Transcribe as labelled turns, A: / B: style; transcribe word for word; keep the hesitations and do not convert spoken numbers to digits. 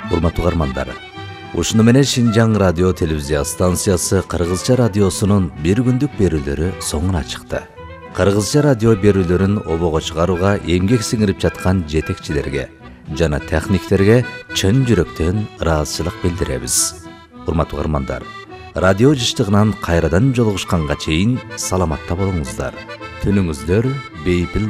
A: Урматтуу угармандар, ушуну менен Шинжаң радио телевизия станциясы Кыргызча радиосунун бир күндүк берүүлөрү соңуна чыкты. Кыргызча радио берүүлөрүн обого чыгарууга эмгек сиңирип жаткан жетекчилерге жана техниктерге чын жүрөктөн ыраазычылык билдиребиз. Урматтуу угармандар, радио жыштыгынан кайрадан жолугушканга чейин саламатта болуңуздар. Түнүңүздөр бейпил